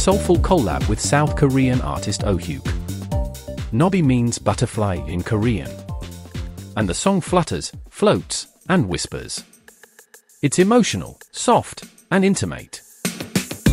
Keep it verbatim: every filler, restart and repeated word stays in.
soulful collab with South Korean artist Oh-hyuk. Nobby means butterfly in Korean. And the song flutters, floats, and whispers. It's emotional, soft, and intimate.